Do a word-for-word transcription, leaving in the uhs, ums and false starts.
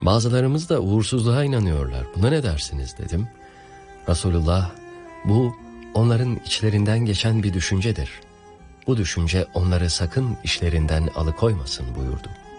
Bazılarımız da uğursuzluğa inanıyorlar. Buna ne dersiniz dedim. Resulullah, bu onların içlerinden geçen bir düşüncedir. Bu düşünce onları sakın işlerinden alıkoymasın buyurdu.